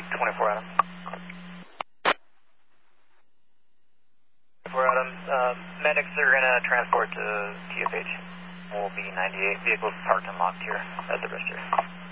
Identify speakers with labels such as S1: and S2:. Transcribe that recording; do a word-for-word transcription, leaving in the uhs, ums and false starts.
S1: twenty-four Adam. twenty-four Adam, uh, medics are going to transport to T F H. We'll be ninety-eight vehicles parked and locked here at the register.